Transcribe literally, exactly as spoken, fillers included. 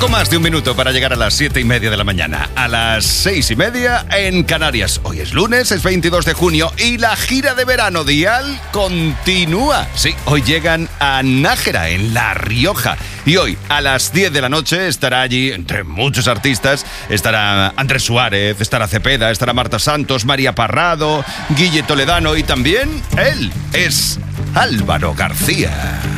Poco más de un minuto para llegar a las siete y media de la mañana. A las seis y media en Canarias. Hoy es lunes, es veintidós de junio y la gira de verano Dial continúa. Sí, hoy llegan a Nájera, en La Rioja. Y hoy, a las diez de la noche, estará allí, entre muchos artistas, estará Andrés Suárez, estará Cepeda, estará Marta Santos, María Parrado, Guille Toledano y también él es Álvaro García.